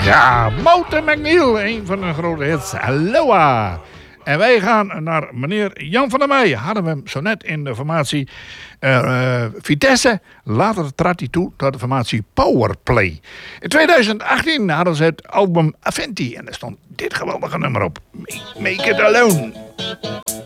Ja, Mouten McNeil, een van de grote hits. Aloha. En wij gaan naar meneer Jan van der Meij. Hadden we hem zo net in de formatie Vitesse. Later trad hij toe tot de formatie Powerplay. In 2018 hadden ze het album Aventi. En er stond dit geweldige nummer op. Make It Alone.